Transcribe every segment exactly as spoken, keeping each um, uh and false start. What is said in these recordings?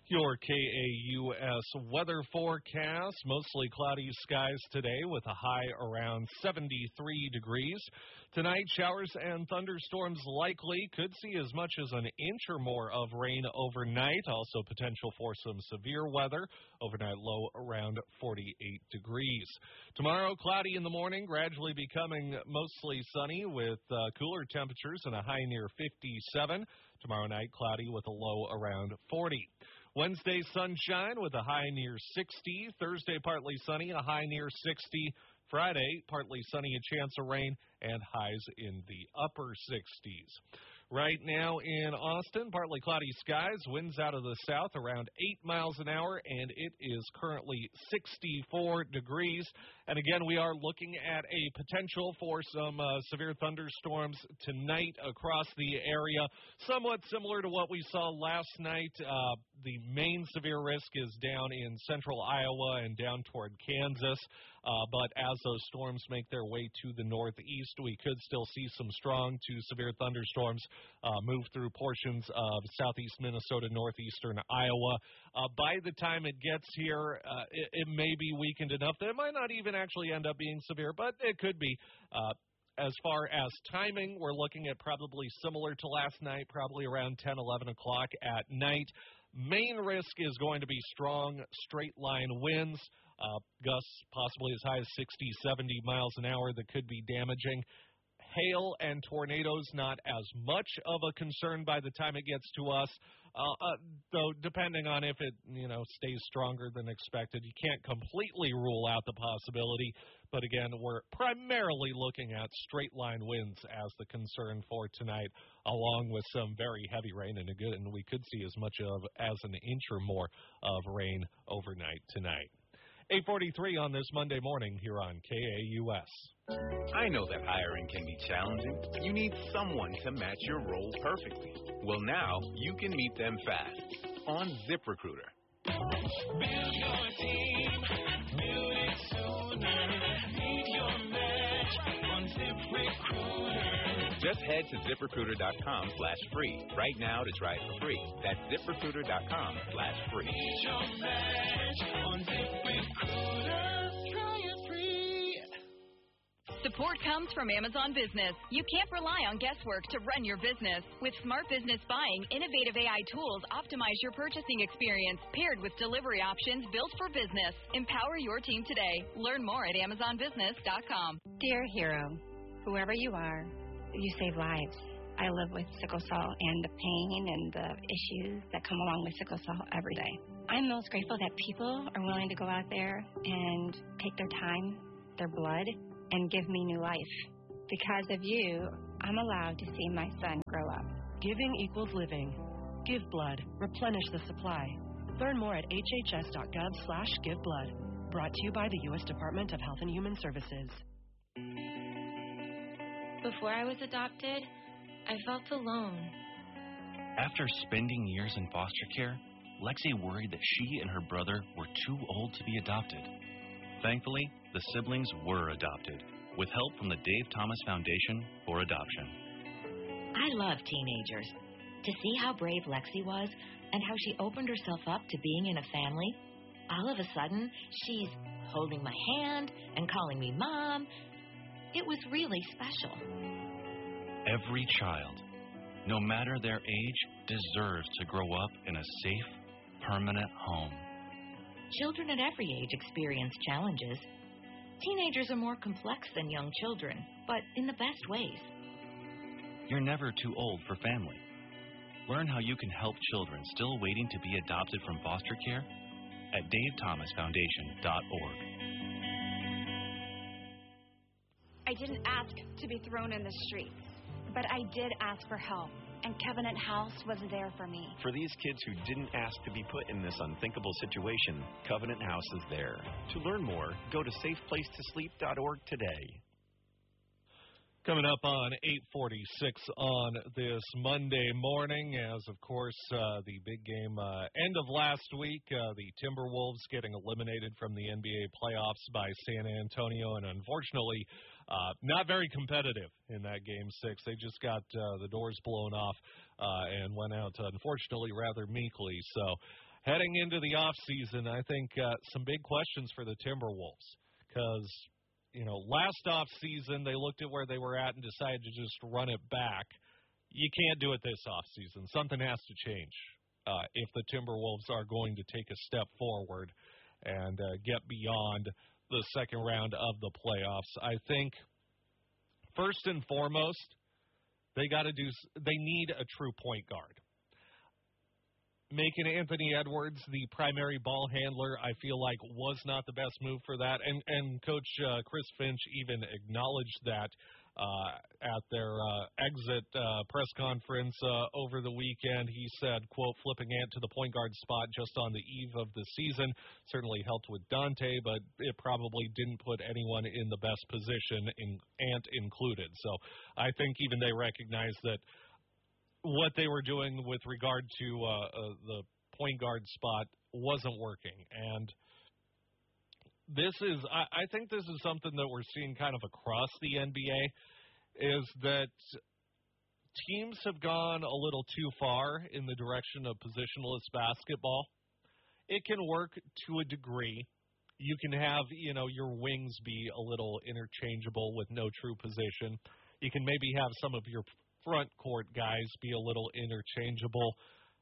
Your K A U S weather forecast, mostly cloudy skies today with a high around seventy-three degrees. Tonight, showers and thunderstorms likely. Could see as much as an inch or more of rain overnight. Also potential for some severe weather. Overnight low around forty-eight degrees. Tomorrow, cloudy in the morning, gradually becoming mostly sunny with uh, cooler temperatures and a high near fifty-seven. Tomorrow night, cloudy with a low around forty. Wednesday, sunshine with a high near sixty. Thursday, partly sunny, a high near sixty. Friday, partly sunny, a chance of rain, and highs in the upper sixties. Right now in Austin, partly cloudy skies, winds out of the south around eight miles an hour, and it is currently sixty-four degrees. And again, we are looking at a potential for some uh, severe thunderstorms tonight across the area, somewhat similar to what we saw last night. Uh, the main severe risk is down in central Iowa and down toward Kansas. Uh, but as those storms make their way to the northeast, we could still see some strong to severe thunderstorms uh, move through portions of southeast Minnesota, northeastern Iowa. Uh, by the time it gets here, uh, it, it may be weakened enough that it might not even actually end up being severe, but it could be. Uh, As far as timing, we're looking at probably similar to last night, probably around ten, eleven o'clock at night. Main risk is going to be strong straight-line winds, uh, gusts possibly as high as sixty, seventy miles an hour that could be damaging. Hail and tornadoes, not as much of a concern by the time it gets to us, uh, uh, though depending on if it, you know, stays stronger than expected. You can't completely rule out the possibility, but again, we're primarily looking at straight-line winds as the concern for tonight, along with some very heavy rain, and, a good, and we could see as much of as an inch or more of rain overnight tonight. eight forty-three on this Monday morning here on K A U S. I know that hiring can be challenging. You need someone to match your role perfectly. Well, now you can meet them fast on ZipRecruiter. Build your team, build it sooner. Meet your match on ZipRecruiter. Just head to ZipRecruiter.com slash free right now to try it for free. That's ZipRecruiter.com slash free. Meet your match on ZipRecruiter. Try it free. Support comes from Amazon Business. You can't rely on guesswork to run your business. With Smart Business Buying, innovative A I tools optimize your purchasing experience, paired with delivery options built for business. Empower your team today. Learn more at Amazon Business dot com. Dear hero, whoever you are, you save lives. I live with sickle cell and the pain and the issues that come along with sickle cell every day. I'm most grateful that people are willing to go out there and take their time, their blood, and give me new life. Because of you, I'm allowed to see my son grow up. Giving equals living. Give blood. Replenish the supply. Learn more at hhs.gov slash give blood. Brought to you by the U S Department of Health and Human Services. Before I was adopted, I felt alone. After spending years in foster care, Lexi worried that she and her brother were too old to be adopted. Thankfully, the siblings were adopted, with help from the Dave Thomas Foundation for Adoption. I love teenagers. To see how brave Lexi was and how she opened herself up to being in a family, all of a sudden, she's holding my hand and calling me Mom. It was really special. Every child, no matter their age, deserves to grow up in a safe, permanent home. Children at every age experience challenges. Teenagers are more complex than young children, but in the best ways. You're never too old for family. Learn how you can help children still waiting to be adopted from foster care at dave thomas foundation dot org. I didn't ask to be thrown in the streets, but I did ask for help, and Covenant House was there for me. For these kids who didn't ask to be put in this unthinkable situation, Covenant House is there. To learn more, go to safe place to sleep dot org today. Coming up on eight forty-six on this Monday morning, as, of course, uh, the big game uh, end of last week, uh, the Timberwolves getting eliminated from the N B A playoffs by San Antonio, and unfortunately uh, not very competitive in that game six. They just got uh, the doors blown off uh, and went out, unfortunately, rather meekly. So heading into the offseason, I think uh, some big questions for the Timberwolves because – you know, last off season, they looked at where they were at and decided to just run it back. You can't do it this off season. Something has to change uh, if the Timberwolves are going to take a step forward and uh, get beyond the second round of the playoffs. I think first and foremost, they got to do. They need a true point guard. Making Anthony Edwards the primary ball handler, I feel like, was not the best move for that. And, and Coach uh, Chris Finch even acknowledged that uh, at their uh, exit uh, press conference uh, over the weekend. He said, quote, flipping Ant to the point guard spot just on the eve of the season certainly helped with Dante, but it probably didn't put anyone in the best position, in Ant included. So I think even they recognize that what they were doing with regard to uh, uh, the point guard spot wasn't working. And this is, I, I think this is something that we're seeing kind of across the N B A, is that teams have gone a little too far in the direction of positionless basketball. It can work to a degree. You can have, you know, your wings be a little interchangeable with no true position. You can maybe have some of your front court guys be a little interchangeable.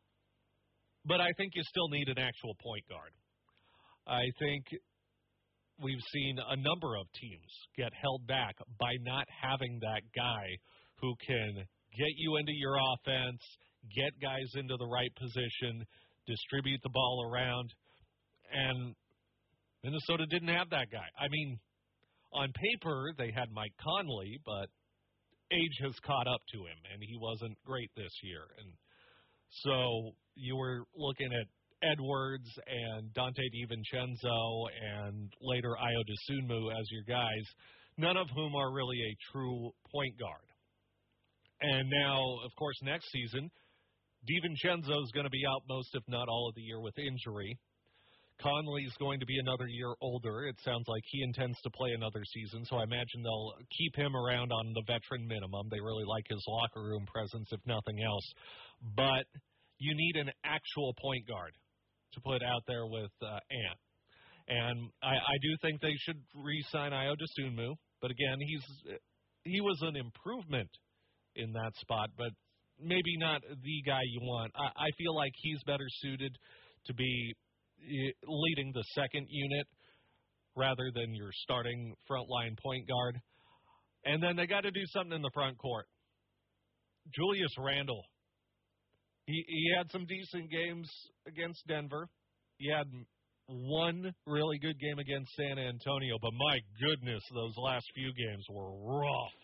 But I think you still need an actual point guard. I think we've seen a number of teams get held back by not having that guy who can get you into your offense, get guys into the right position, distribute the ball around. And Minnesota didn't have that guy. I mean, on paper, they had Mike Conley, but age has caught up to him, and he wasn't great this year. And so you were looking at Edwards and Dante DiVincenzo and later Ayo Dosunmu as your guys, none of whom are really a true point guard. And now, of course, next season, DiVincenzo is going to be out most, if not all, of the year with injury. Conley's going to be another year older. It sounds like he intends to play another season, so I imagine they'll keep him around on the veteran minimum. They really like his locker room presence, if nothing else. But you need an actual point guard to put out there with uh, Ant. And I, I do think they should re-sign Ayo Dosunmu. But again, he's he was an improvement in that spot, but maybe not the guy you want. I, I feel like he's better suited to be leading the second unit rather than your starting frontline point guard. And then they got to do something in the front court. Julius Randle, he, he had some decent games against Denver. He had one really good game against San Antonio, but my goodness, those last few games were rough.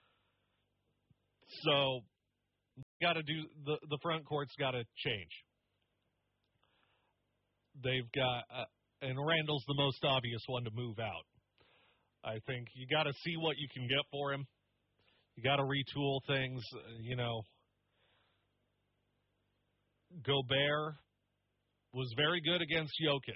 So got to do the the front court's got to change. They've got, uh, and Randall's the most obvious one to move out. I think you got to see what you can get for him. You got to retool things. You know, Gobert was very good against Jokic.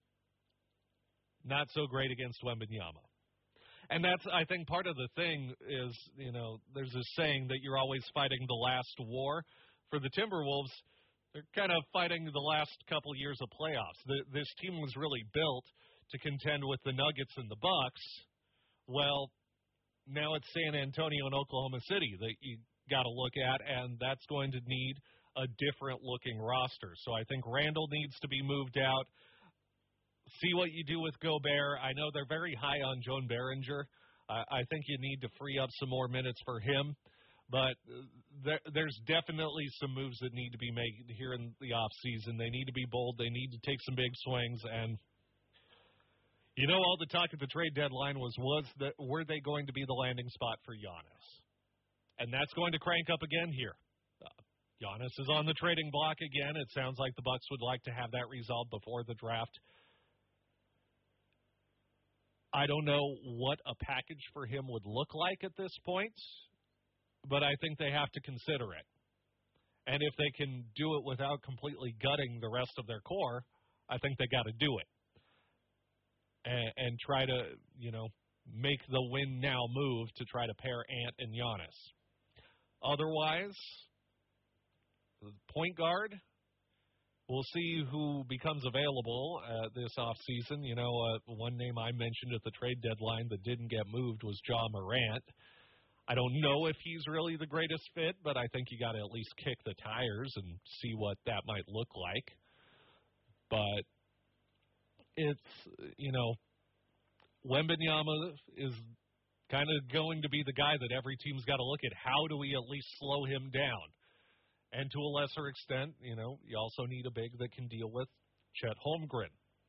Not so great against Wembanyama. And that's, I think, part of the thing is, you know, there's this saying that you're always fighting the last war. For the Timberwolves, they're kind of fighting the last couple of years of playoffs. The, this team was really built to contend with the Nuggets and the Bucks. Well, now it's San Antonio and Oklahoma City that you got to look at, and that's going to need a different-looking roster. So I think Randall needs to be moved out. See what you do with Gobert. I know they're very high on Joan Behringer. I, I think you need to free up some more minutes for him. But there, there's definitely some moves that need to be made here in the offseason. They need to be bold. They need to take some big swings. And, you know, all the talk at the trade deadline was, was that, were they going to be the landing spot for Giannis? And that's going to crank up again here. Uh, Giannis is on the trading block again. It sounds like the Bucks would like to have that resolved before the draft. I don't know what a package for him would look like at this point, but I think they have to consider it. And if they can do it without completely gutting the rest of their core, I think they got to do it. And, and try to, you know, make the win now move to try to pair Ant and Giannis. Otherwise, point guard, we'll see who becomes available uh, this offseason. You know, uh, one name I mentioned at the trade deadline that didn't get moved was Ja Morant. I don't know if he's really the greatest fit, but I think you got to at least kick the tires and see what that might look like. But it's, you know, Wembanyama is kind of going to be the guy that every team's got to look at. How do we at least slow him down? And to a lesser extent, you know, you also need a big that can deal with Chet Holmgren.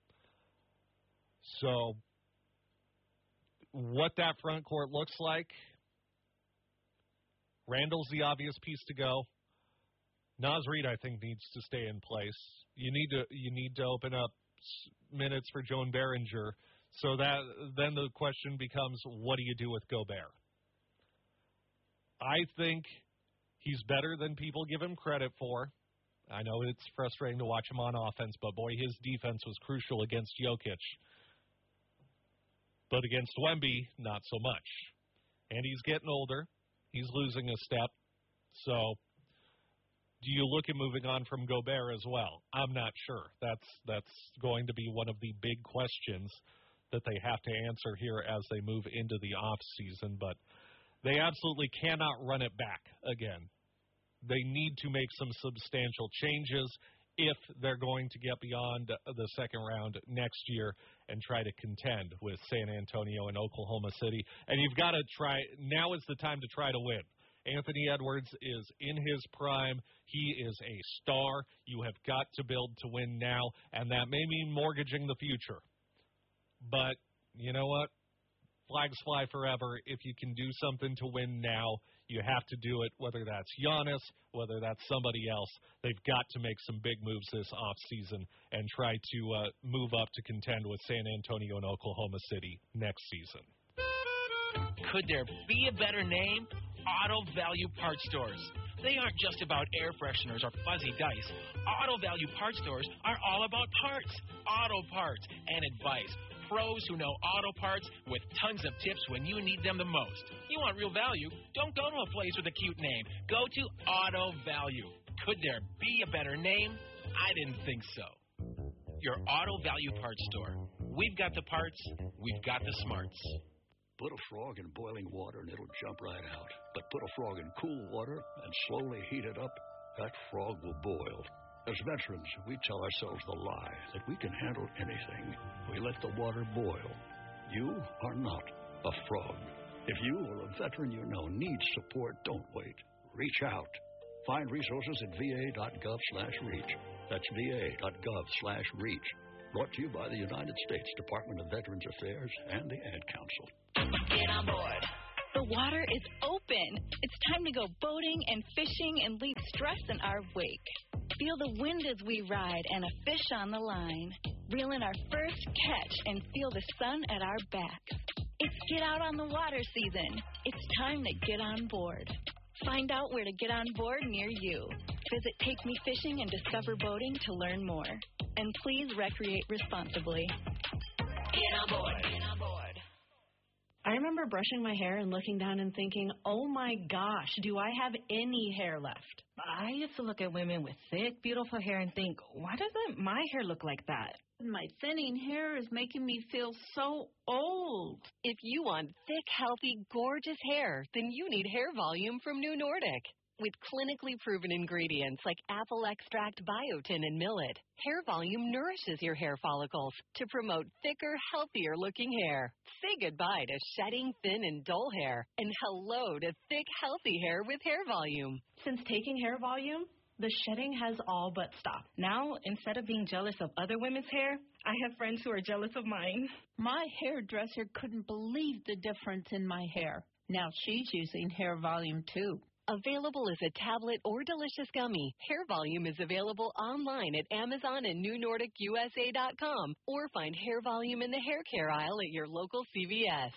So what that front court looks like, Randall's the obvious piece to go. Naz Reid, I think, needs to stay in place. You need to you need to open up minutes for Joan Behringer. So that then the question becomes, what do you do with Gobert? I think he's better than people give him credit for. I know it's frustrating to watch him on offense, but, boy, his defense was crucial against Jokic. But against Wemby, not so much. And he's getting older. He's losing a step. So do you look at moving on from Gobert as well? I'm not sure. That's that's going to be one of the big questions that they have to answer here as they move into the offseason. But they absolutely cannot run it back again. They need to make some substantial changes if they're going to get beyond the second round next year and try to contend with San Antonio and Oklahoma City. And you've got to try – now is the time to try to win. Anthony Edwards is in his prime. He is a star. You have got to build to win now, and that may mean mortgaging the future. But you know what? Flags fly forever. If you can do something to win now, you have to do it, whether that's Giannis, whether that's somebody else. They've got to make some big moves this offseason and try to uh, move up to contend with San Antonio and Oklahoma City next season. Could there be a better name? Auto Value Parts Stores. They aren't just about air fresheners or fuzzy dice. Auto Value Parts Stores are all about parts, auto parts, and advice. Pros who know auto parts with tons of tips when you need them the most. You want real value? Don't go to a place with a cute name. Go to Auto Value. Could there be a better name? I didn't think so. Your Auto Value Parts Store. We've got the parts. We've got the smarts. Put a frog in boiling water and it'll jump right out. But put a frog in cool water and slowly heat it up, that frog will boil. As veterans, we tell ourselves the lie that we can handle anything. We let the water boil. You are not a frog. If you or a veteran you know needs support, don't wait. Reach out. Find resources at va.gov slash reach. That's va.gov slash reach. Brought to you by the United States Department of Veterans Affairs and the Ad Council. Get on board. The water is open. It's time to go boating and fishing and leave stress in our wake. Feel the wind as we ride and a fish on the line. Reel in our first catch and feel the sun at our backs. It's Get Out on the Water season. It's time to get on board. Find out where to get on board near you. Visit Take Me Fishing and Discover Boating to learn more. And please recreate responsibly. Get on board. Get on board. I remember brushing my hair and looking down and thinking, oh my gosh, do I have any hair left? I used to look at women with thick, beautiful hair and think, why doesn't my hair look like that? My thinning hair is making me feel so old. If you want thick, healthy, gorgeous hair, then you need Hair Volume from New Nordic. With clinically proven ingredients like apple extract, biotin, and millet, Hair Volume nourishes your hair follicles to promote thicker, healthier-looking hair. Say goodbye to shedding, thin, and dull hair, and hello to thick, healthy hair with Hair Volume. Since taking Hair Volume, the shedding has all but stopped. Now, instead of being jealous of other women's hair, I have friends who are jealous of mine. My hairdresser couldn't believe the difference in my hair. Now she's using Hair Volume, too. Available as a tablet or delicious gummy, Hair Volume is available online at Amazon and New Nordic U S A dot com or find Hair Volume in the hair care aisle at your local C V S.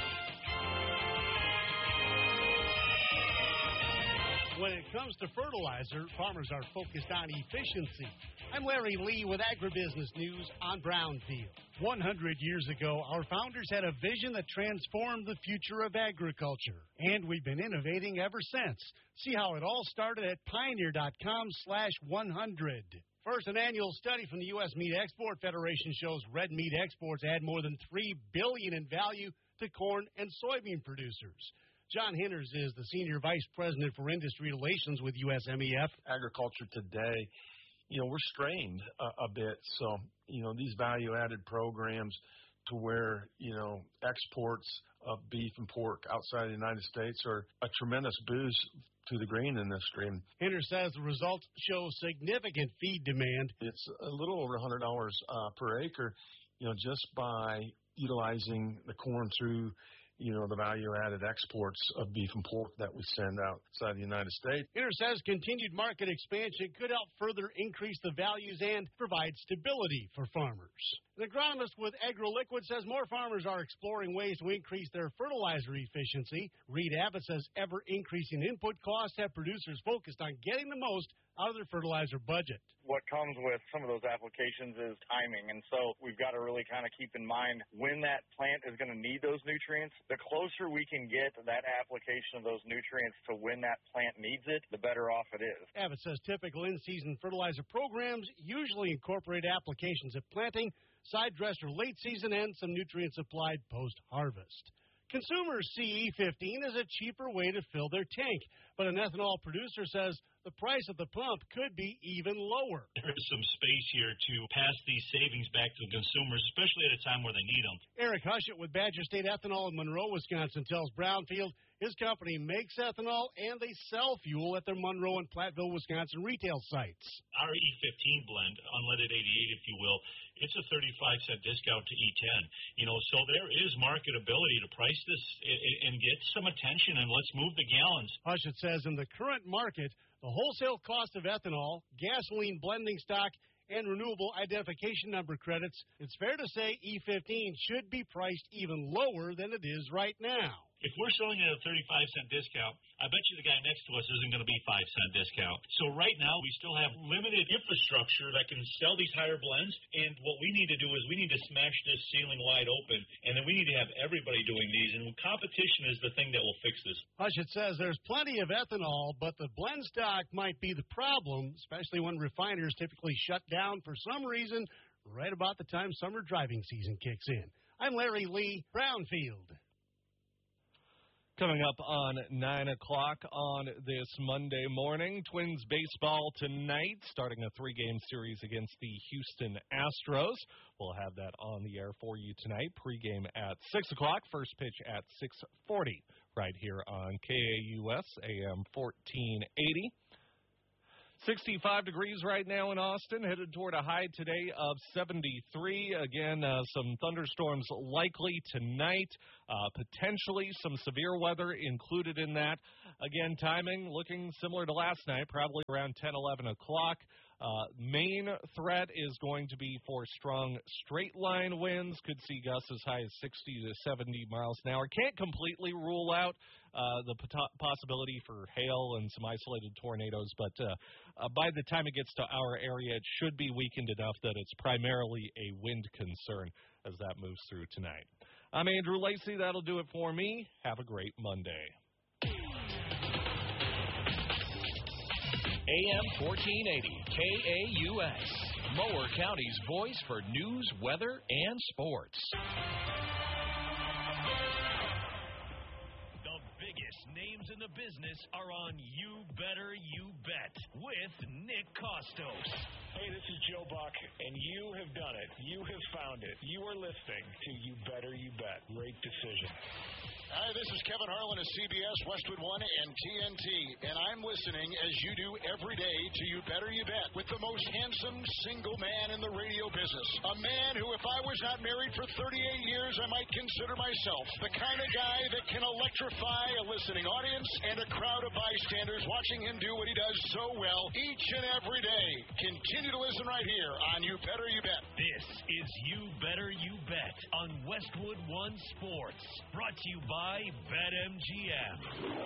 When it comes to fertilizer, farmers are focused on efficiency. I'm Larry Lee with Agribusiness News on Brownfield. one hundred years ago, our founders had a vision that transformed the future of agriculture, and we've been innovating ever since. See how it all started at pioneer.com slash 100. First, an annual study from the U S Meat Export Federation shows red meat exports add more than three billion dollars in value to corn and soybean producers. John Hinders is the Senior Vice President for Industry Relations with U S M E F. Agriculture today, you know, we're strained a, a bit. So, you know, these value-added programs to where, you know, exports of beef and pork outside the United States are a tremendous boost to the grain industry. Hinders says the results show significant feed demand. It's a little over one hundred dollars uh, per acre, you know, just by utilizing the corn through you know, the value-added exports of beef and pork that we send outside the United States. Hinders says continued market expansion could help further increase the values and provide stability for farmers. An agronomist with AgroLiquid says more farmers are exploring ways to increase their fertilizer efficiency. Reed Abbott says ever-increasing input costs have producers focused on getting the most out of their fertilizer budget. What comes with some of those applications is timing, and so we've got to really kind of keep in mind when that plant is going to need those nutrients. The closer we can get that application of those nutrients to when that plant needs it, the better off it is. Abbott says typical in-season fertilizer programs usually incorporate applications at planting, side dress or late season, and some nutrients applied post-harvest. Consumers see E fifteen as a cheaper way to fill their tank, but an ethanol producer says the price at the pump could be even lower. There's some space here to pass these savings back to the consumers, especially at a time where they need them. Eric Hushett with Badger State Ethanol in Monroe, Wisconsin, tells Brownfield his company makes ethanol and they sell fuel at their Monroe and Platteville, Wisconsin retail sites. Our E fifteen blend, unleaded eighty-eight, if you will, it's a thirty-five cent discount to E ten. You know, so there is marketability to price this and get some attention, and let's move the gallons. Hushett says in the current market, the wholesale cost of ethanol, gasoline blending stock, and renewable identification number credits, it's fair to say E fifteen should be priced even lower than it is right now. If we're selling at a thirty-five cent discount, I bet you the guy next to us isn't going to be five cent discount. So right now we still have limited infrastructure that can sell these higher blends, and what we need to do is we need to smash this ceiling wide open, and then we need to have everybody doing these, and competition is the thing that will fix this. Hushett says there's plenty of ethanol, but the blend stock might be the problem, especially when refiners typically shut down for some reason right about the time summer driving season kicks in. I'm Larry Lee, Brownfield. Coming up on nine o'clock on this Monday morning, Twins baseball tonight, starting a three-game series against the Houston Astros. We'll have that on the air for you tonight. Pre-game at six o'clock, first pitch at six forty, right here on K A U S, A M fourteen eighty. sixty-five degrees right now in Austin, headed toward a high today of seventy-three. Again, uh, some thunderstorms likely tonight, uh, potentially some severe weather included in that. Again, timing looking similar to last night, probably around ten, eleven o'clock. Uh, main threat is going to be for strong straight-line winds. Could see gusts as high as sixty to seventy miles an hour. Can't completely rule out uh, the pot- possibility for hail and some isolated tornadoes, but uh, uh, by the time it gets to our area, it should be weakened enough that it's primarily a wind concern as that moves through tonight. I'm Andrew Lacey. That'll do it for me. Have a great Monday. A M fourteen eighty, K A U S, Mower County's voice for news, weather, and sports. The biggest names in the business are on You Better You Bet with Nick Costos. Hey, this is Joe Buck, and you have done it. You have found it. You are listening to You Better You Bet. Great decision. Hi, this is Kevin Harlan of C B S, Westwood One, and T N T, and I'm listening as you do every day to You Better You Bet with the most handsome single man in the radio business. A man who, if I was not married for thirty-eight years, I might consider myself the kind of guy that can electrify a listening audience and a crowd of bystanders watching him do what he does so well each and every day. Continue to listen right here on You Better You Bet. This is You Better You Bet on Westwood One Sports, brought to you by BetMGM.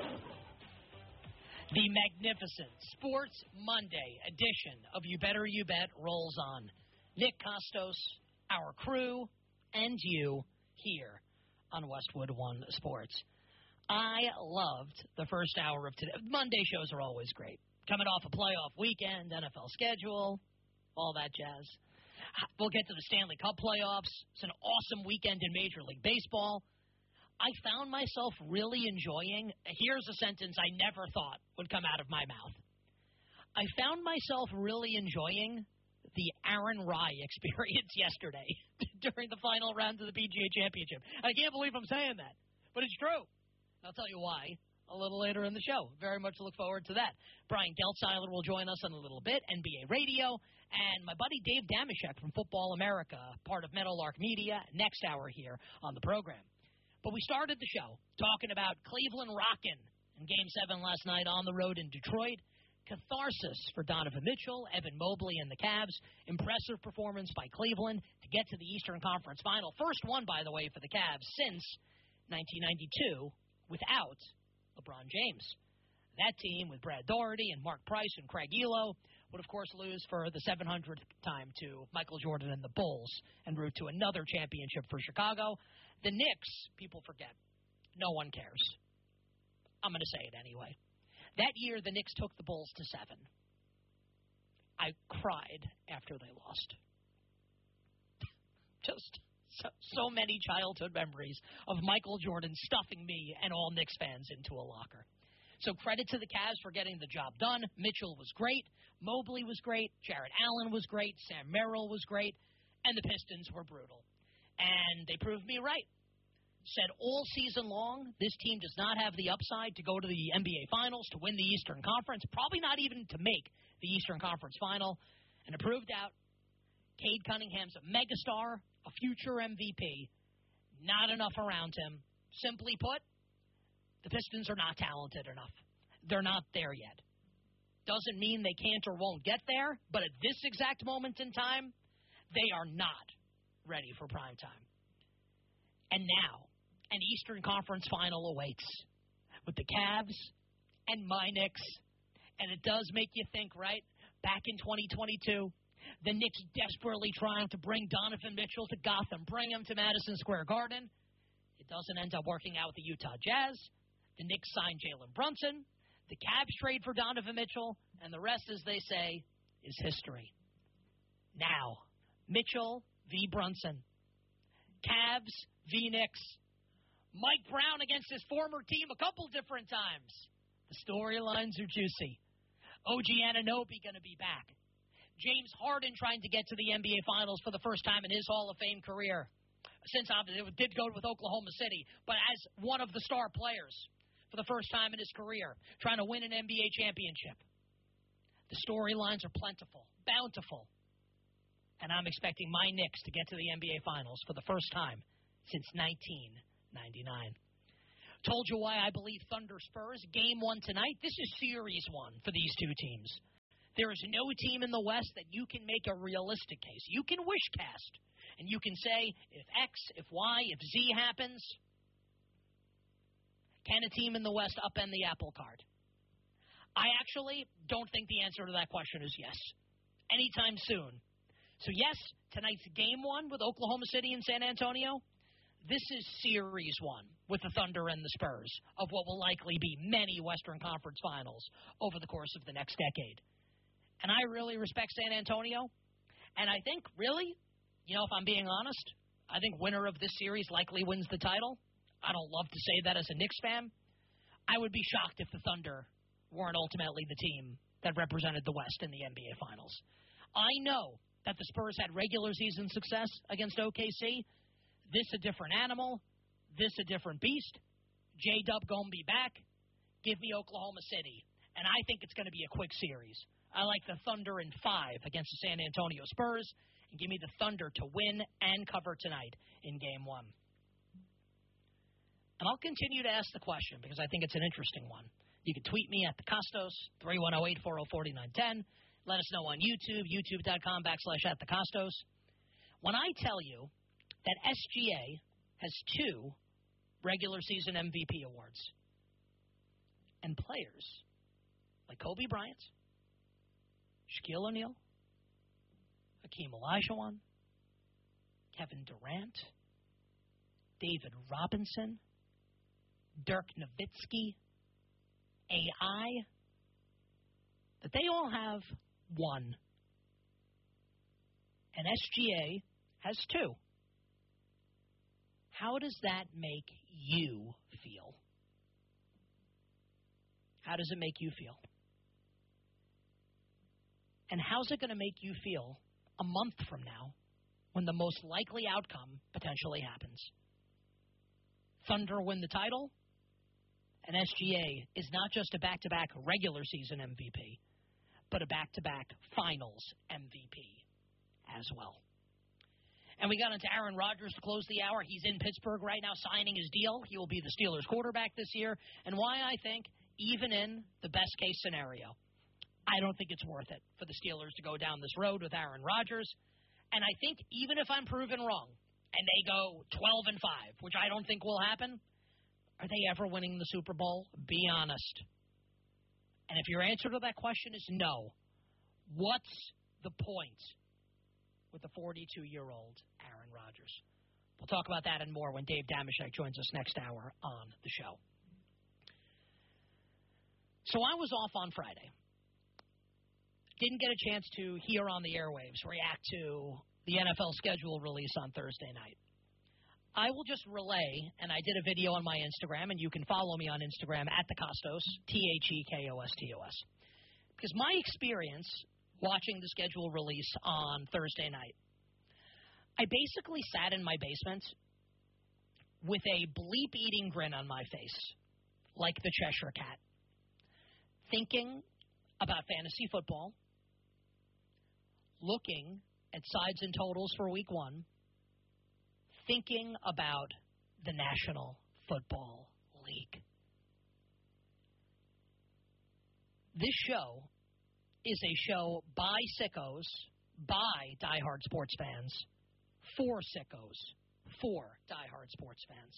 The magnificent Sports Monday edition of You Better You Bet rolls on. Nick Costos, our crew, and you here on Westwood One Sports. I loved the first hour of today. Monday shows are always great. Coming off a playoff weekend, N F L schedule, all that jazz. We'll get to the Stanley Cup playoffs. It's an awesome weekend in Major League Baseball. I found myself really enjoying, here's a sentence I never thought would come out of my mouth. I found myself really enjoying the Aaron Rye experience yesterday during the final round of the P G A Championship. I can't believe I'm saying that, but it's true. I'll tell you why a little later in the show. Very much look forward to that. Brian Geltzeiler will join us in a little bit, N B A Radio, and my buddy Dave Damashek from Football America, part of Meadowlark Media, next hour here on the program. But we started the show talking about Cleveland rocking in Game seven last night on the road in Detroit. Catharsis for Donovan Mitchell, Evan Mobley, and the Cavs. Impressive performance by Cleveland to get to the Eastern Conference Final. First one, by the way, for the Cavs since nineteen ninety-two without LeBron James. That team with Brad Daugherty and Mark Price and Craig Elo would, of course, lose for the seven hundredth time to Michael Jordan and the Bulls en route to another championship for Chicago. The Knicks, people forget. No one cares. I'm going to say it anyway. That year, the Knicks took the Bulls to seven. I cried after they lost. Just so, so many childhood memories of Michael Jordan stuffing me and all Knicks fans into a locker. So credit to the Cavs for getting the job done. Mitchell was great. Mobley was great. Jarrett Allen was great. Sam Merrill was great. And the Pistons were brutal. And they proved me right. Said all season long, this team does not have the upside to go to the N B A Finals, to win the Eastern Conference, probably not even to make the Eastern Conference Final. And it proved out. Cade Cunningham's a megastar, a future M V P. Not enough around him. Simply put, the Pistons are not talented enough. They're not there yet. Doesn't mean they can't or won't get there, but at this exact moment in time, they are not ready for prime time. And now, an Eastern Conference Final awaits with the Cavs and my Knicks. And it does make you think, right? Back in twenty twenty-two, the Knicks desperately trying to bring Donovan Mitchell to Gotham, bring him to Madison Square Garden. It doesn't end up working out with the Utah Jazz. The Knicks signed Jalen Brunson. The Cavs trade for Donovan Mitchell. And the rest, as they say, is history. Now, Mitchell v. Brunson. Cavs v. Knicks. Mike Brown against his former team a couple different times. The storylines are juicy. O G Anunoby going to be back. James Harden trying to get to the N B A Finals for the first time in his Hall of Fame career. Since obviously it did go with Oklahoma City, but as one of the star players for the first time in his career, trying to win an N B A championship. The storylines are plentiful, bountiful. And I'm expecting my Knicks to get to the N B A Finals for the first time since nineteen ninety-nine. Told you why I believe Thunder Spurs. Game one tonight. This is series one for these two teams. There is no team in the West that you can make a realistic case. You can wish cast, and you can say, if X, if Y, if Z happens, can a team in the West upend the apple cart? I actually don't think the answer to that question is yes. Anytime soon. So, yes, tonight's game one with Oklahoma City and San Antonio. This is series one with the Thunder and the Spurs of what will likely be many Western Conference Finals over the course of the next decade. And I really respect San Antonio. And I think, really, you know, if I'm being honest, I think winner of this series likely wins the title. I don't love to say that as a Knicks fan. I would be shocked if the Thunder weren't ultimately the team that represented the West in the N B A Finals. I know that the Spurs had regular season success against O K C. This a different animal. This a different beast. J-Dub going to be back. Give me Oklahoma City. And I think it's going to be a quick series. I like the Thunder in five against the San Antonio Spurs. And give me the Thunder to win and cover tonight in Game one. And I'll continue to ask the question because I think it's an interesting one. You can tweet me at the Costos, three one zero, eight four zero, four nine one zero. Let us know on YouTube, youtube.com backslash at the Costos. When I tell you that S G A has two regular season M V P awards, and players like Kobe Bryant, Shaquille O'Neal, Hakeem Olajuwon, Kevin Durant, David Robinson, Dirk Nowitzki, A I, that they all have one. And S G A has two. How does that make you feel? How does it make you feel? And how's it going to make you feel a month from now when the most likely outcome potentially happens? Thunder win the title, and S G A is not just a back-to-back regular season M V P, but a back-to-back finals M V P as well. And we got into Aaron Rodgers to close the hour. He's in Pittsburgh right now signing his deal. He will be the Steelers quarterback this year. And why I think, even in the best-case scenario, I don't think it's worth it for the Steelers to go down this road with Aaron Rodgers. And I think even if I'm proven wrong and they go twelve and five, which I don't think will happen, are they ever winning the Super Bowl? Be honest. And if your answer to that question is no, what's the point with the forty-two-year-old Aaron Rodgers? We'll talk about that and more when Dave Dameshek joins us next hour on the show. So I was off on Friday. Didn't get a chance to hear on the airwaves react to the N F L schedule release on Thursday night. I will just relay, and I did a video on my Instagram, and you can follow me on Instagram at the Costos, T H E K O S T O S. Because my experience watching the schedule release on Thursday night, I basically sat in my basement with a bleep-eating grin on my face, like the Cheshire Cat, thinking about fantasy football, looking at sides and totals for week one, thinking about the National Football League. This show is a show by sickos, by diehard sports fans, for sickos, for diehard sports fans.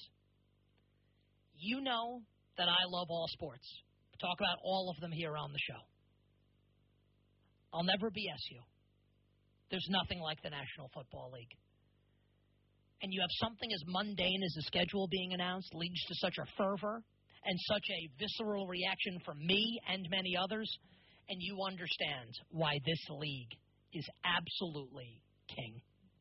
You know that I love all sports. We talk about all of them here on the show. I'll never B S you. There's nothing like the National Football League. And you have something as mundane as the schedule being announced leads to such a fervor and such a visceral reaction from me and many others, and you understand why this league is absolutely king.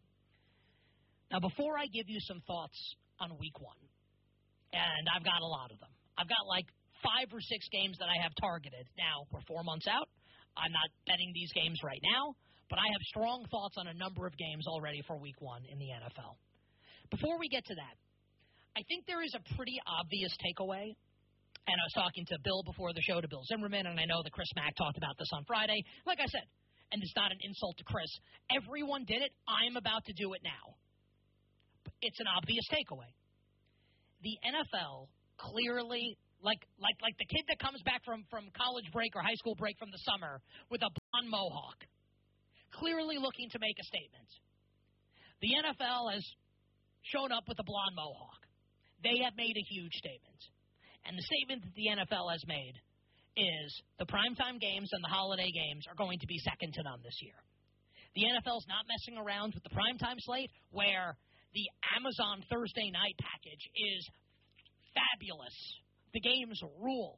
Now, before I give you some thoughts on week one, and I've got a lot of them, I've got like five or six games that I have targeted. Now, we're four months out. I'm not betting these games right now, but I have strong thoughts on a number of games already for week one in the N F L. Before we get to that, I think there is a pretty obvious takeaway, and I was talking to Bill before the show, to Bill Zimmerman, and I know that Chris Mack talked about this on Friday. Like I said, and it's not an insult to Chris, everyone did it. I'm about to do it now. It's an obvious takeaway. The N F L clearly, like like like the kid that comes back from, from college break or high school break from the summer with a blonde mohawk, clearly looking to make a statement. The N F L has shown up with a blonde mohawk. They have made a huge statement. And the statement that the N F L has made is the primetime games and the holiday games are going to be second to none this year. The N F L's not messing around with the primetime slate where the Amazon Thursday night package is fabulous. The games rule.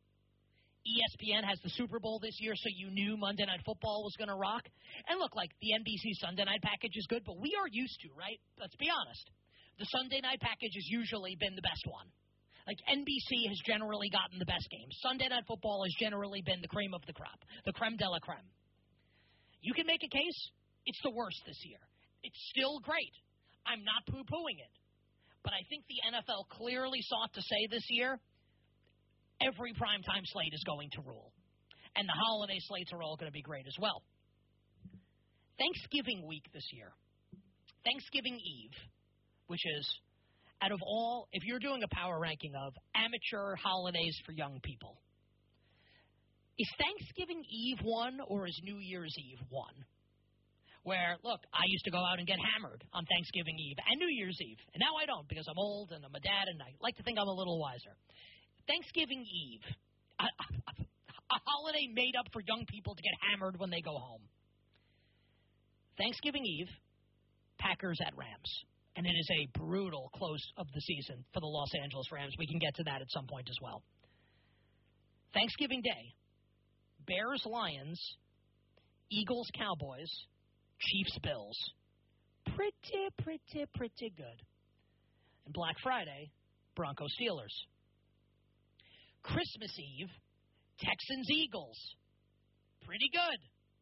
E S P N has the Super Bowl this year, so you knew Monday Night Football was going to rock. And look, like, the N B C Sunday night package is good, but we are used to, right? Let's be honest. The Sunday night package has usually been the best one. Like, N B C has generally gotten the best games. Sunday Night Football has generally been the cream of the crop, the creme de la creme. You can make a case it's the worst this year. It's still great. I'm not poo-pooing it. But I think the N F L clearly sought to say this year, every primetime slate is going to rule. And the holiday slates are all going to be great as well. Thanksgiving week this year, Thanksgiving Eve, which is, out of all, if you're doing a power ranking of amateur holidays for young people, is Thanksgiving Eve one or is New Year's Eve one? Where, look, I used to go out and get hammered on Thanksgiving Eve and New Year's Eve, and now I don't because I'm old and I'm a dad and I like to think I'm a little wiser. Thanksgiving Eve, a, a, a holiday made up for young people to get hammered when they go home. Thanksgiving Eve, Packers at Rams. And it is a brutal close of the season for the Los Angeles Rams. We can get to that at some point as well. Thanksgiving Day, Bears Lions, Eagles Cowboys, Chiefs Bills. Pretty, pretty, pretty good. And Black Friday, Broncos Steelers. Christmas Eve, Texans Eagles. Pretty good.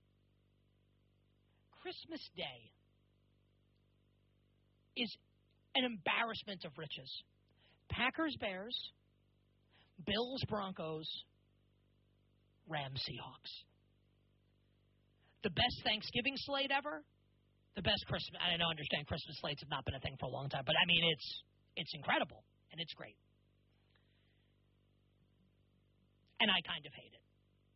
Christmas Day is an embarrassment of riches. Packers, Bears, Bills, Broncos, Rams, Seahawks. The best Thanksgiving slate ever. The best Christmas. I don't understand Christmas slates have not been a thing for a long time, but I mean it's it's incredible and it's great. And I kind of hate it.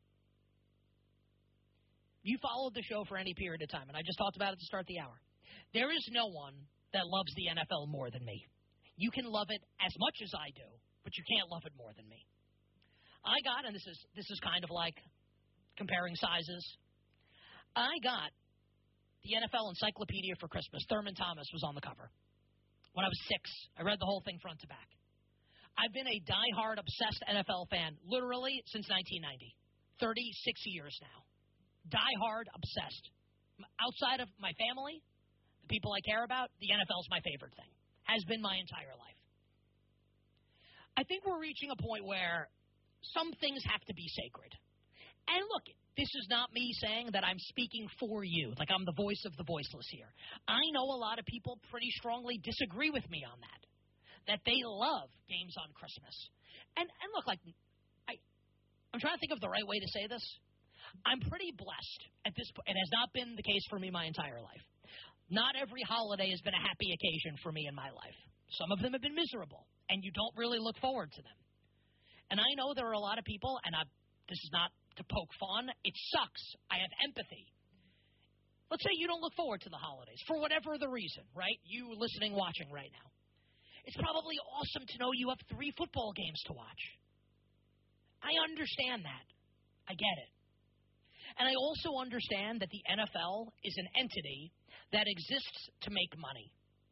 You followed the show for any period of time, and I just talked about it to start the hour. There is no one that loves the N F L more than me. You can love it as much as I do, but you can't love it more than me. I got, and this is this is kind of like comparing sizes, I got the N F L Encyclopedia for Christmas. Thurman Thomas was on the cover. When I was six, I read the whole thing front to back. I've been a diehard, obsessed N F L fan literally since nineteen ninety. thirty-six years now. Die-hard, obsessed. Outside of my family, the people I care about, the N F L is my favorite thing. Has been my entire life. I think we're reaching a point where some things have to be sacred. And look, this is not me saying that I'm speaking for you, like I'm the voice of the voiceless here. I know a lot of people pretty strongly disagree with me on that, that they love games on Christmas. And and look, like, I, I'm trying to think of the right way to say this. I'm pretty blessed at this point. It has not been the case for me my entire life. Not every holiday has been a happy occasion for me in my life. Some of them have been miserable, and you don't really look forward to them. And I know there are a lot of people, and I, this is not to poke fun. It sucks. I have empathy. Let's say you don't look forward to the holidays for whatever the reason, right? You listening, watching right now. It's probably awesome to know you have three football games to watch. I understand that. I get it. And I also understand that the N F L is an entity that exists to make money.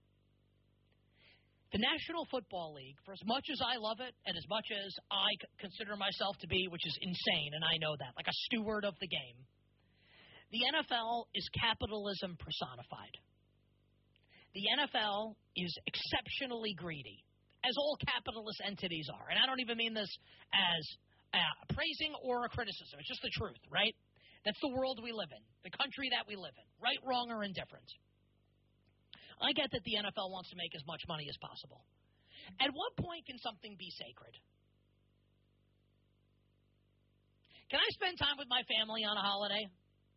The National Football League, for as much as I love it and as much as I consider myself to be, which is insane, and I know that, like a steward of the game, the N F L is capitalism personified. The N F L is exceptionally greedy, as all capitalist entities are. And I don't even mean this as a praising or a criticism. It's just the truth, right? That's the world we live in, the country that we live in, right, wrong, or indifferent. I get that the N F L wants to make as much money as possible. At what point can something be sacred? Can I spend time with my family on a holiday?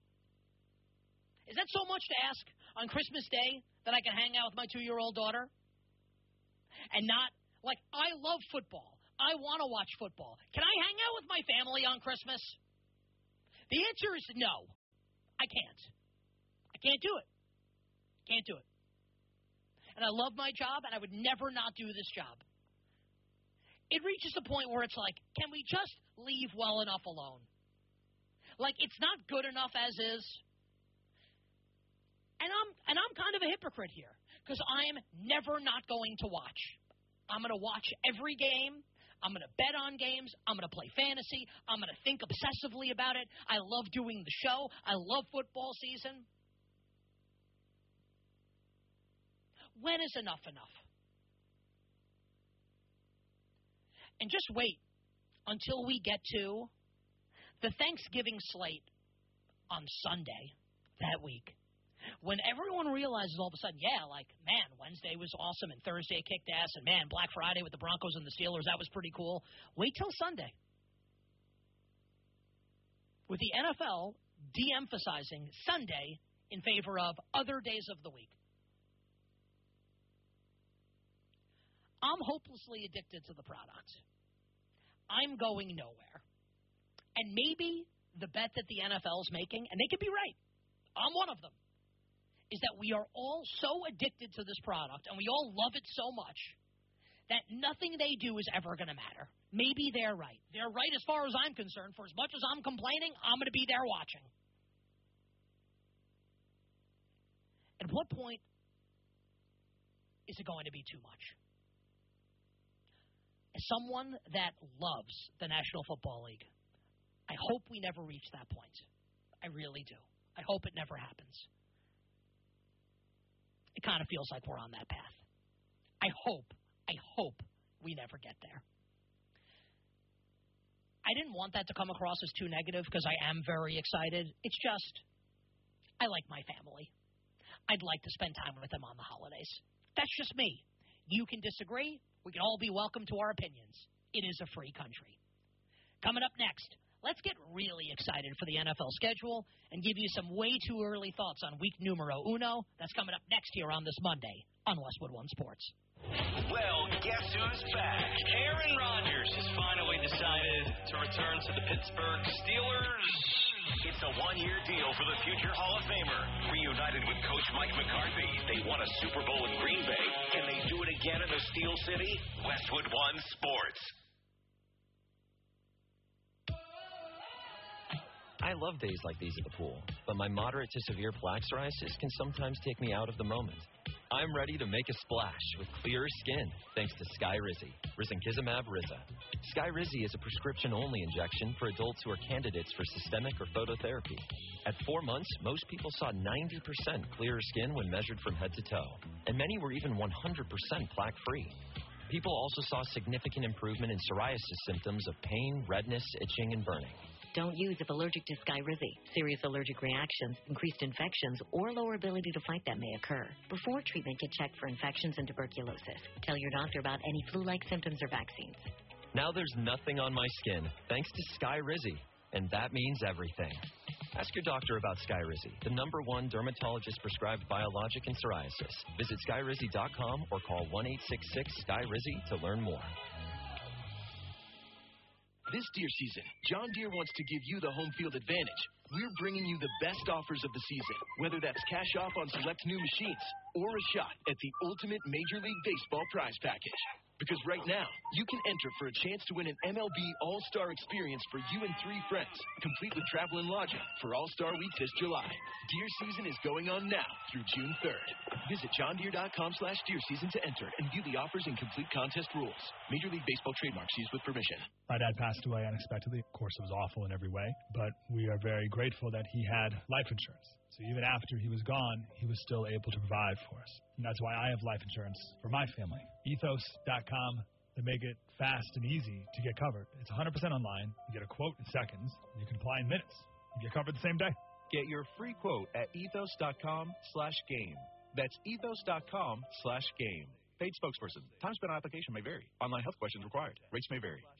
Is that so much to ask on Christmas Day that I can hang out with my two-year-old daughter? And not, like, I love football. I want to watch football. Can I hang out with my family on Christmas? The answer is no. I can't. I can't do it. Can't do it. And I love my job, and I would never not do this job. It reaches a point where it's like, can we just leave well enough alone? Like, it's not good enough as is. And I'm and I'm kind of a hypocrite here, because I'm never not going to watch. I'm going to watch every game. I'm going to bet on games. I'm going to play fantasy. I'm going to think obsessively about it. I love doing the show. I love football season. When is enough enough? And just wait until we get to the Thanksgiving slate on Sunday that week. When everyone realizes all of a sudden, yeah, like, man, Wednesday was awesome and Thursday kicked ass and, man, Black Friday with the Broncos and the Steelers, that was pretty cool. Wait till Sunday. With the N F L de-emphasizing Sunday in favor of other days of the week. I'm hopelessly addicted to the product. I'm going nowhere. And maybe the bet that the N F L is making, and they could be right, I'm one of them, is that we are all so addicted to this product and we all love it so much that nothing they do is ever going to matter. Maybe they're right. They're right as far as I'm concerned. For as much as I'm complaining, I'm going to be there watching. At what point is it going to be too much? As someone that loves the National Football League, I hope we never reach that point. I really do. I hope it never happens. It kind of feels like we're on that path. I hope, I hope we never get there. I didn't want that to come across as too negative because I am very excited. It's just, I like my family. I'd like to spend time with them on the holidays. That's just me. You can disagree. We can all be welcome to our opinions. It is a free country. Coming up next, let's get really excited for the N F L schedule and give you some way too early thoughts on week numero uno. That's coming up next here on this Monday on Westwood One Sports. Well, guess who's back? Aaron Rodgers has finally decided to return to the Pittsburgh Steelers. It's a one-year deal for the future Hall of Famer. Reunited with Coach Mike McCarthy, they won a Super Bowl in Green Bay. Can they do it again in the Steel City? Westwood One Sports. I love days like these at the pool, but my moderate to severe plaque psoriasis can sometimes take me out of the moment. I'm ready to make a splash with clearer skin thanks to Skyrizi, Risankizumab Riza. Skyrizi is a prescription-only injection for adults who are candidates for systemic or phototherapy. At four months, most people saw ninety percent clearer skin when measured from head to toe, and many were even one hundred percent plaque-free. People also saw significant improvement in psoriasis symptoms of pain, redness, itching, and burning. Don't use if allergic to Skyrizi. Serious allergic reactions, increased infections, or lower ability to fight them may occur. Before treatment, get checked for infections and tuberculosis. Tell your doctor about any flu-like symptoms or vaccines. Now there's nothing on my skin thanks to Skyrizi, and that means everything. Ask your doctor about Skyrizi, the number one dermatologist-prescribed biologic in psoriasis. Visit Skyrizi dot com or call one eight six six Sky Rizi to learn more. This deer season, John Deere wants to give you the home field advantage. We're bringing you the best offers of the season, whether that's cash off on select new machines or a shot at the ultimate Major League Baseball prize package. Because right now, you can enter for a chance to win an M L B All-Star experience for you and three friends, complete with travel and lodging for All-Star Week this July. Deer season is going on now through June third. Visit John Deere dot com slash deer season to enter and view the offers and complete contest rules. Major League Baseball trademarks used with permission. My dad passed away unexpectedly. Of course, it was awful in every way, but we are very grateful that he had life insurance. So even after he was gone, he was still able to provide for us. And that's why I have life insurance for my family. Ethos dot com. They make it fast and easy to get covered. It's one hundred percent online. You get a quote in seconds. You can apply in minutes. You get covered the same day. Get your free quote at ethos dot com slash game. That's ethos dot com slash game. Paid spokesperson. Time spent on application may vary. Online health questions required. Rates may vary.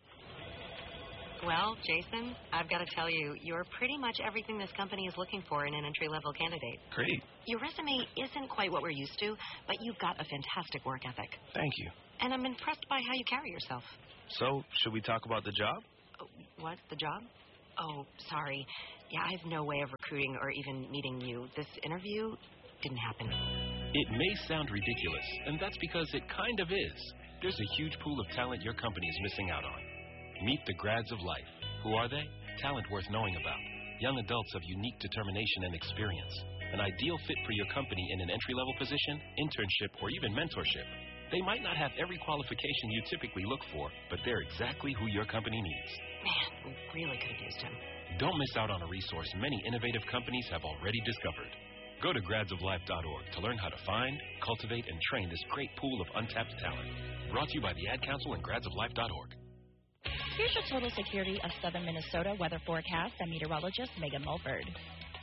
Well, Jason, I've got to tell you, you're pretty much everything this company is looking for in an entry-level candidate. Great. Your resume isn't quite what we're used to, but you've got a fantastic work ethic. Thank you. And I'm impressed by how you carry yourself. So, should we talk about the job? Oh, what? The job? Oh, sorry. Yeah, I have no way of recruiting or even meeting you. This interview didn't happen. It may sound ridiculous, and that's because it kind of is. There's a huge pool of talent your company is missing out on. Meet the grads of life. Who are they? Talent worth knowing about. Young adults of unique determination and experience. An ideal fit for your company in an entry-level position, internship, or even mentorship. They might not have every qualification you typically look for, but they're exactly who your company needs. Man, we really could have used him. Don't miss out on a resource many innovative companies have already discovered. Go to grads of life dot org to learn how to find, cultivate, and train this great pool of untapped talent. Brought to you by the Ad Council and grads of life dot org. Here's your Total Security of Southern Minnesota weather forecast. I'm meteorologist Megan Mulford.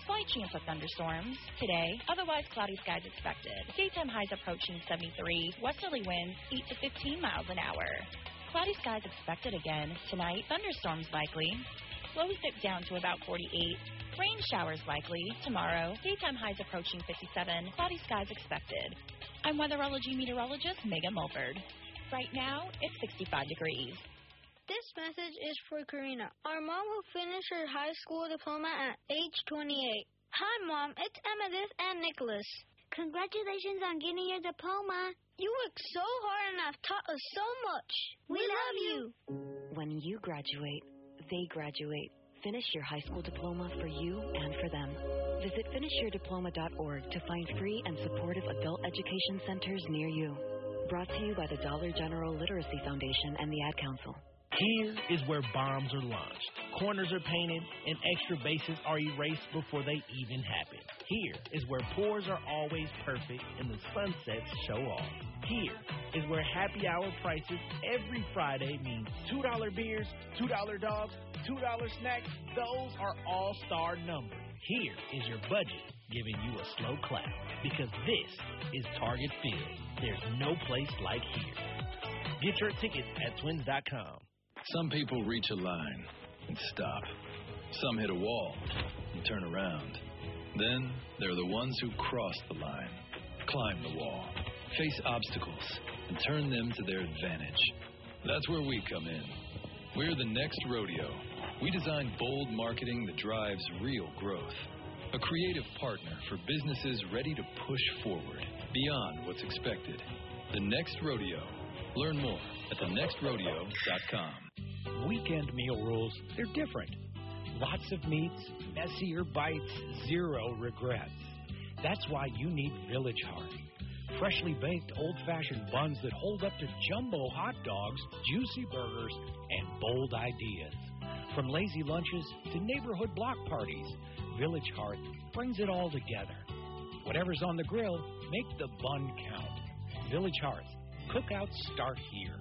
Slight chance of thunderstorms today. Otherwise, cloudy skies expected. Daytime highs approaching seventy-three. Westerly winds eight to fifteen miles an hour. Cloudy skies expected again. Tonight, thunderstorms likely. Lows dip down to about forty-eight. Rain showers likely. Tomorrow, daytime highs approaching fifty-seven. Cloudy skies expected. I'm weatherology meteorologist Megan Mulford. Right now, it's sixty-five degrees. This message is for Karina, our mom who finished her high school diploma at age twenty-eight. Hi, Mom. It's Amethyst and Nicholas. Congratulations on getting your diploma. You worked so hard and have taught us so much. We, we love you. When you graduate, they graduate. Finish your high school diploma for you and for them. Visit finish your diploma dot org to find free and supportive adult education centers near you. Brought to you by the Dollar General Literacy Foundation and the Ad Council. Here is where bombs are launched, corners are painted, and extra bases are erased before they even happen. Here is where pours are always perfect and the sunsets show off. Here is where happy hour prices every Friday means two dollar beers, two dollar dogs, two dollar snacks. Those are all-star numbers. Here is your budget giving you a slow clap because this is Target Field. There's no place like here. Get your tickets at twins dot com. Some people reach a line and stop. Some hit a wall and turn around. Then there are the ones who cross the line, climb the wall, face obstacles, and turn them to their advantage. That's where we come in. We're the Next Rodeo. We design bold marketing that drives real growth. A creative partner for businesses ready to push forward beyond what's expected. The Next Rodeo. Learn more at the next rodeo dot com. Weekend meal rules, they're different. Lots of meats, messier bites, zero regrets. That's why you need Village Heart. Freshly baked old-fashioned buns that hold up to jumbo hot dogs, juicy burgers, and bold ideas. From lazy lunches to neighborhood block parties, Village Heart brings it all together. Whatever's on the grill, make the bun count. Village Heart. Cookouts start here.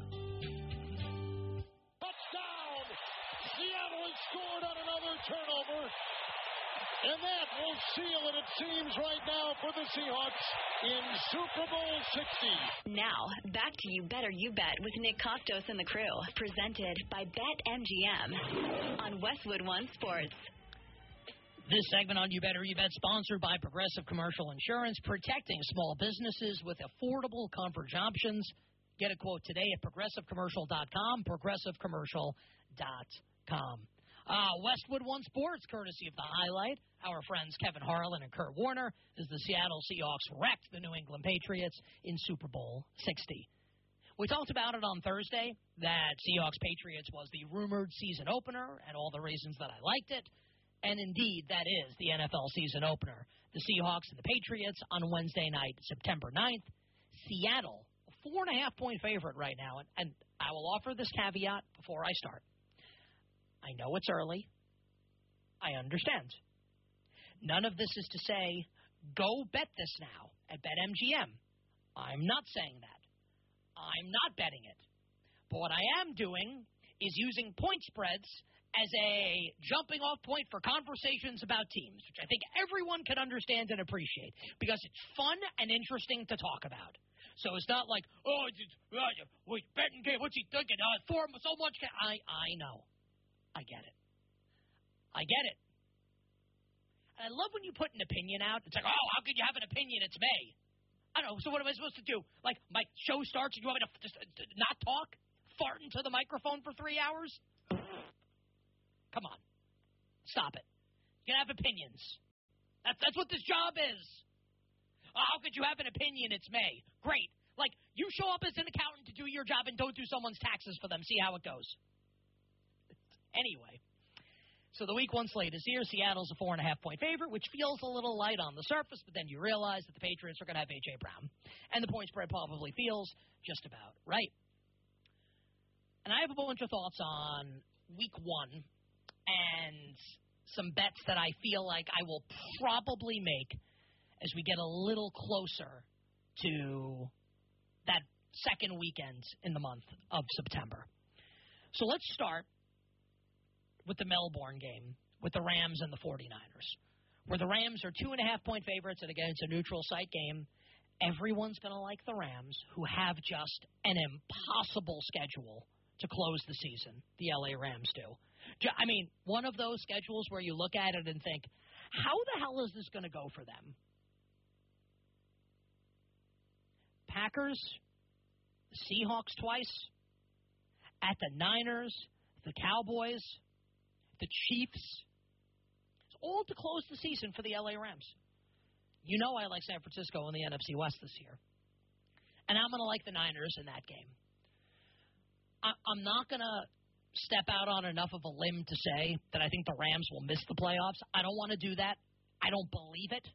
Touchdown! Seattle has scored on another turnover. And that will seal it, it seems, right now for the Seahawks in Super Bowl sixty. Now, back to You Better You Bet with Nick Costos and the crew. Presented by BetMGM on Westwood One Sports. This segment on You Better You Bet sponsored by Progressive Commercial Insurance, protecting small businesses with affordable coverage options. Get a quote today at progressive commercial dot com, progressive commercial dot com. Uh, Westwood One Sports, courtesy of The Highlight. Our friends Kevin Harlan and Kurt Warner as the Seattle Seahawks wrecked the New England Patriots in Super Bowl sixty. We talked about it on Thursday, that Seahawks-Patriots was the rumored season opener and all the reasons that I liked it. And indeed, that is the N F L season opener. The Seahawks and the Patriots on Wednesday night, September ninth. Seattle, a four and a half point favorite right now. And, and I will offer this caveat before I start. I know it's early. I understand. None of this is to say, go bet this now at BetMGM. I'm not saying that. I'm not betting it. But what I am doing is using point spreads as a jumping-off point for conversations about teams, which I think everyone can understand and appreciate, because it's fun and interesting to talk about. So it's not like, oh, it's, uh, wait, betting game, what's he thinking? Uh, for so much. Ca-. I, I know. I get it. I get it. And I love when you put an opinion out. It's like, oh, how could you have an opinion? It's May. I don't know. So what am I supposed to do? Like, my show starts and you want me to just uh, not talk? Fart into the microphone for three hours? Come on. Stop it. You can have opinions. That's, that's what this job is. Oh, how could you have an opinion? It's May. Great. Like, you show up as an accountant to do your job and don't do someone's taxes for them. See how it goes. Anyway, so the week one slate is here. Seattle's a four and a half point favorite, which feels a little light on the surface, but then you realize that the Patriots are going to have A J Brown. And the point spread probably feels just about right. And I have a bunch of thoughts on week one and some bets that I feel like I will probably make as we get a little closer to that second weekend in the month of September. So let's start with the Melbourne game with the Rams and the forty-niners. where the Rams are two and a half point favorites, and again, it's a neutral site game. Everyone's going to like the Rams, who have just an impossible schedule to close the season. The L A Rams do. I mean, one of those schedules where you look at it and think, how the hell is this going to go for them? Packers, the Seahawks twice, at the Niners, the Cowboys, the Chiefs. It's all to close the season for the L A Rams. You know I like San Francisco in the N F C West this year. And I'm going to like the Niners in that game. I, I'm not going to step out on enough of a limb to say that I think the Rams will miss the playoffs. I don't want to do that. I don't believe it.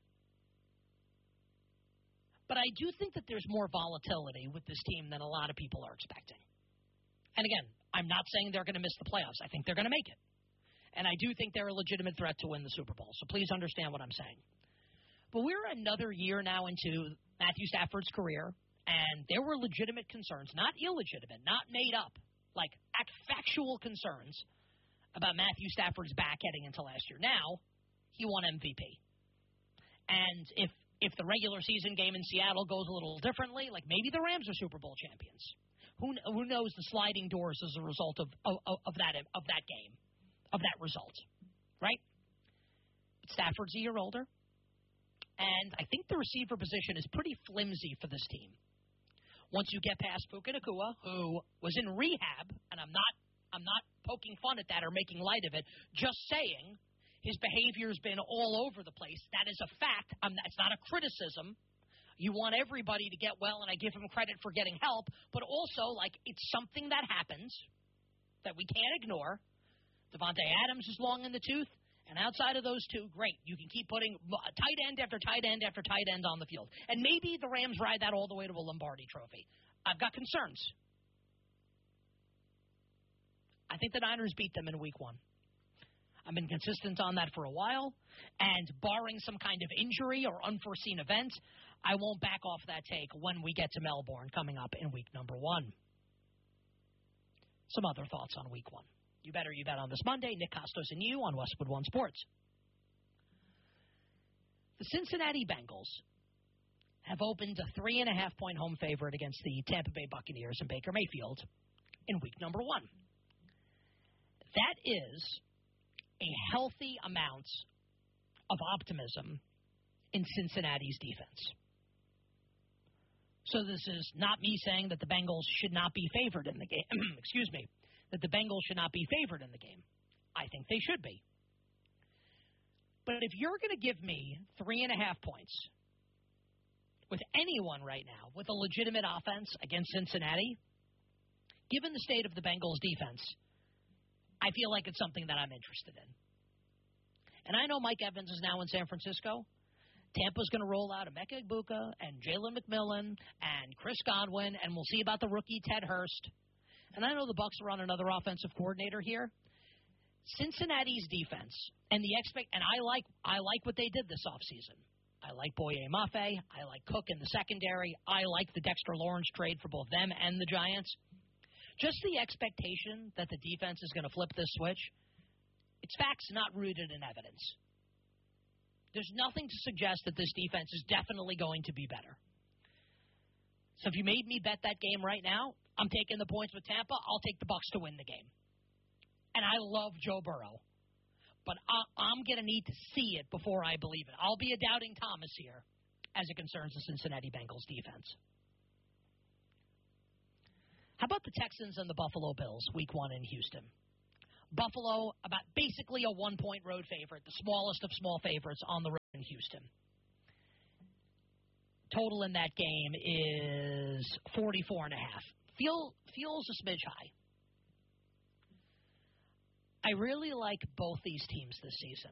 But I do think that there's more volatility with this team than a lot of people are expecting. And again, I'm not saying they're going to miss the playoffs. I think they're going to make it. And I do think they're a legitimate threat to win the Super Bowl. So please understand what I'm saying. But we're another year now into Matthew Stafford's career, and there were legitimate concerns, not illegitimate, not made up, like factual concerns about Matthew Stafford's back heading into last year. Now, he won M V P. And if if the regular season game in Seattle goes a little differently, like maybe the Rams are Super Bowl champions. Who who knows the sliding doors as a result of of, of that of that game, of that result, right? But Stafford's a year older. And I think the receiver position is pretty flimsy for this team. Once you get past Puka Nacua, who was in rehab, and I'm not I'm not poking fun at that or making light of it, just saying his behavior's been all over the place. That is a fact. I'm, it's not a criticism. You want everybody to get well, and I give him credit for getting help, but also, like, it's something that happens that we can't ignore. Devontae Adams is long in the tooth. And outside of those two, great. You can keep putting tight end after tight end after tight end on the field. And maybe the Rams ride that all the way to a Lombardi trophy. I've got concerns. I think the Niners beat them in week one. I've been consistent on that for a while. And barring some kind of injury or unforeseen event, I won't back off that take when we get to Melbourne coming up in week number one. Some other thoughts on week one. You better you bet on this Monday. Nick Costos and you on Westwood One Sports. The Cincinnati Bengals have opened a three and a half point home favorite against the Tampa Bay Buccaneers and Baker Mayfield in week number one. That is a healthy amount of optimism in Cincinnati's defense. So this is not me saying that the Bengals should not be favored in the game. Excuse me. That the Bengals should not be favored in the game. I think they should be. But if you're going to give me three and a half points with anyone right now with a legitimate offense against Cincinnati, given the state of the Bengals defense, I feel like it's something that I'm interested in. And I know Mike Evans is now in San Francisco. Tampa's going to roll out Emeka Egbuka and Jalen McMillan and Chris Godwin, and we'll see about the rookie Ted Hurst. And I know the Bucs are on another offensive coordinator here. Cincinnati's defense and the expect and I like I like what they did this offseason. I like Boye Mafe. I like Cook in the secondary. I like the Dexter Lawrence trade for both them and the Giants. Just the expectation that the defense is going to flip this switch, it's facts not rooted in evidence. There's nothing to suggest that this defense is definitely going to be better. So if you made me bet that game right now, I'm taking the points with Tampa. I'll take the Bucs to win the game. And I love Joe Burrow. But I'm going to need to see it before I believe it. I'll be a doubting Thomas here as it concerns the Cincinnati Bengals defense. How about the Texans and the Buffalo Bills, week one in Houston? Buffalo, about basically a one-point road favorite, the smallest of small favorites on the road in Houston. Total in that game is forty-four and a half. Feel, feels a smidge high. I really like both these teams this season.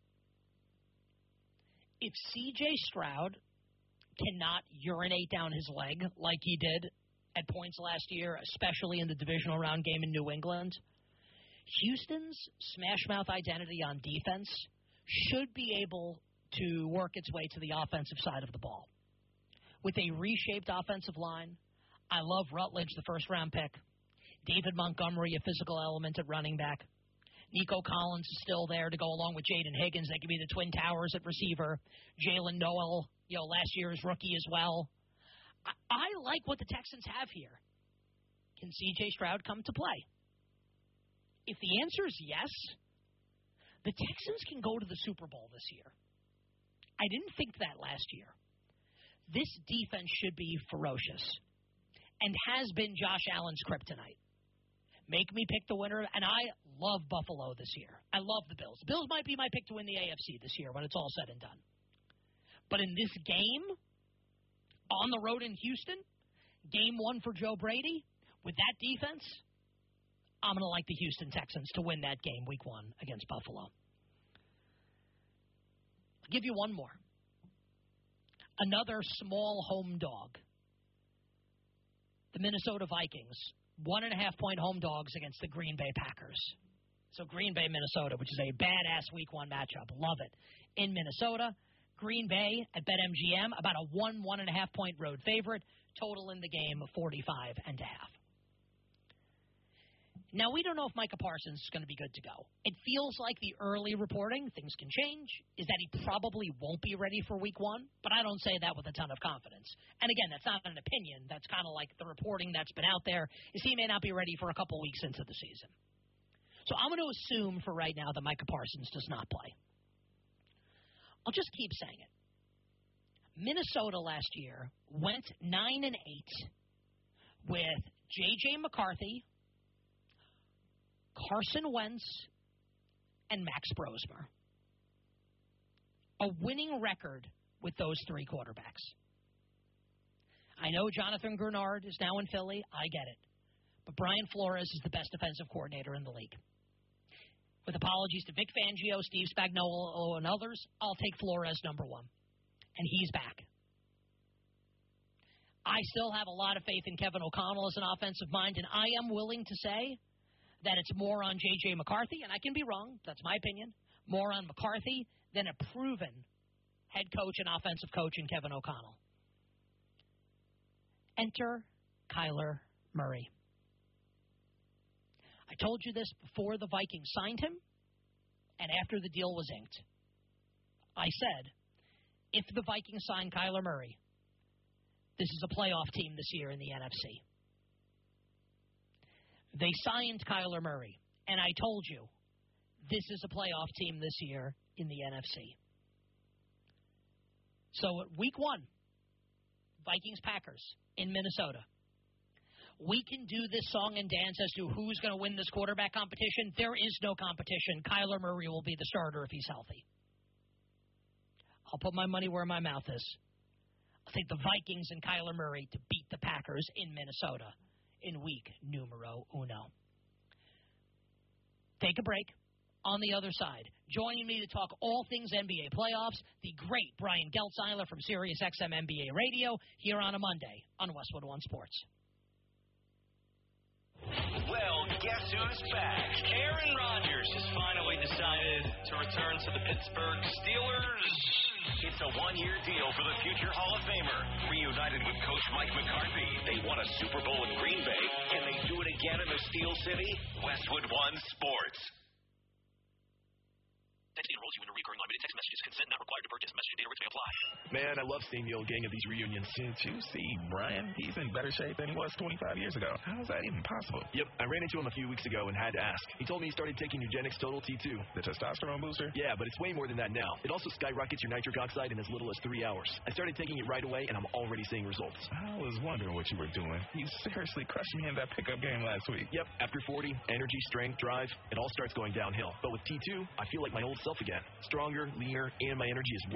If C J Stroud cannot urinate down his leg like he did at points last year, especially in the divisional round game in New England, Houston's smash-mouth identity on defense should be able to work its way to the offensive side of the ball. With a reshaped offensive line, I love Rutledge, the first-round pick, David Montgomery, a physical element at running back, Nico Collins is still there to go along with Jaden Higgins. They could be the Twin Towers at receiver. Jalen Noel, you know, last year's rookie as well. I, I like what the Texans have here. Can C J Stroud come to play? If the answer is yes, the Texans can go to the Super Bowl this year. I didn't think that last year. This defense should be ferocious and has been Josh Allen's kryptonite. Make me pick the winner, and I love Buffalo this year. I love the Bills. The Bills might be my pick to win the A F C this year when it's all said and done. But in this game, on the road in Houston, game one for Joe Brady, with that defense, I'm going to like the Houston Texans to win that game week one against Buffalo. I'll give you one more. Another small home dog. The Minnesota Vikings, one and a half point home dogs against the Green Bay Packers. So Green Bay, Minnesota, which is a badass week one matchup. Love it. In Minnesota, Green Bay at BetMGM, about a one, one and a half point road favorite. Total in the game of forty-five and a half. Now, we don't know if Micah Parsons is going to be good to go. It feels like the early reporting, things can change, is that he probably won't be ready for week one, but I don't say that with a ton of confidence. And again, that's not an opinion. That's kind of like the reporting that's been out there, is he may not be ready for a couple weeks into the season. So I'm going to assume for right now that Micah Parsons does not play. I'll just keep saying it. Minnesota last year went nine and eight with J J McCarthy, Carson Wentz, and Max Brosmer. A winning record with those three quarterbacks. I know Jonathan Grenard is now in Philly. I get it. But Brian Flores is the best defensive coordinator in the league. With apologies to Vic Fangio, Steve Spagnuolo, and others, I'll take Flores number one. And he's back. I still have a lot of faith in Kevin O'Connell as an offensive mind, and I am willing to say that it's more on J J McCarthy, and I can be wrong, that's my opinion, more on McCarthy than a proven head coach and offensive coach in Kevin O'Connell. Enter Kyler Murray. I told you this before the Vikings signed him and after the deal was inked. I said, if the Vikings sign Kyler Murray, this is a playoff team this year in the N F C. They signed Kyler Murray, and I told you, this is a playoff team this year in the N F C. So week one, Vikings-Packers in Minnesota. We can do this song and dance as to who's going to win this quarterback competition. There is no competition. Kyler Murray will be the starter if he's healthy. I'll put my money where my mouth is. I'll take the Vikings and Kyler Murray to beat the Packers in Minnesota in week numero uno. Take a break. On the other side, joining me to talk all things N B A playoffs, the great Brian Geltzeiler from SiriusXM N B A Radio here on a Monday on Westwood One Sports. Well, guess who's back? Aaron Rodgers has finally decided to return to the Pittsburgh Steelers. It's a one-year deal for the future Hall of Famer. Reunited with Coach Mike McCarthy, they won a Super Bowl in Green Bay. Can they do it again in the Steel City? Westwood One Sports. Text enrolls you in a recurring automated text messages. Consent not required to purchase. Message and data rates may apply. Man, I love seeing the old gang at these reunions. Did you see Brian? He's in better shape than he was twenty-five years ago. How is that even possible? Yep, I ran into him a few weeks ago and had to ask. He told me he started taking Nugenix Total T two. The testosterone booster? Yeah, but it's way more than that now. It also skyrockets your nitric oxide in as little as three hours. I started taking it right away, and I'm already seeing results. I was wondering what you were doing. You seriously crushed me in that pickup game last week. Yep, after forty, energy, strength, drive, it all starts going downhill. But with T two, I feel like my old self again. Stronger, leaner, and my energy is